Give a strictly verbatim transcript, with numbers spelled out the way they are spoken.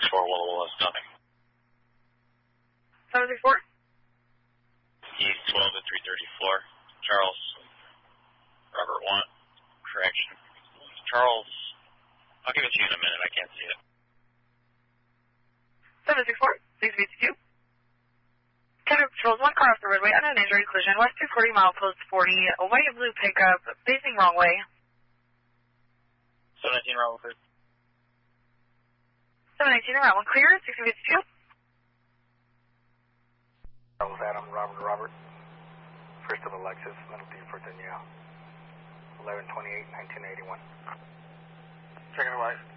four, Walla Walla, stopping. seven six four? East twelve to three thirty floor. Charles, Robert one, correction. Charles, I'll give it to you in a minute, I can't see it. seven six four, six B two. County Patrols, one car off the roadway, unknown injury collision, west two forty, mile post forty, a white and blue pickup, facing wrong way. seven nineteen, Route one. seven nineteen, Route one clear, six B two. Charles Adam, Robert Robert, first of Alexis, Middle D, Virginia, eleven twenty-eight, nineteen eighty-one. Checking the light.